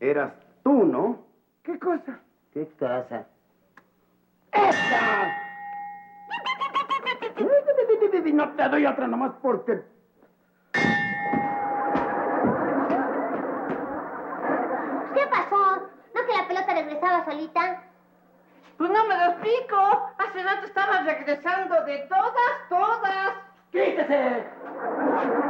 Eras tú, ¿no? ¿Qué cosa? ¿Qué cosa? ¡Esa! No te doy otra nomás porque... ¿Qué pasó? ¿No que la pelota regresaba solita? Pues no me lo explico. Hace rato estaba regresando de todas. ¡Quítese!